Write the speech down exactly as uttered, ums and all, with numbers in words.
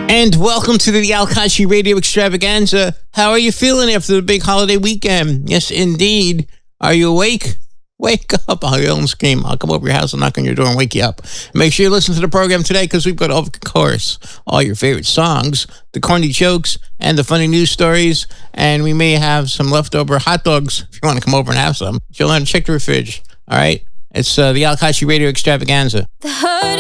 And welcome to the Al Kashi Radio Extravaganza. How are you feeling after the big holiday weekend? Yes, indeed. Are you awake? Wake up. I'll yell and scream. I'll come over your house and knock on your door and wake you up. Make sure you listen to the program today because we've got, of course, all your favorite songs, the corny jokes, and the funny news stories. And we may have some leftover hot dogs if you want to come over and have some. You'll want to check the fridge. All right? It's uh, the Al Kashi Radio Extravaganza. The hurt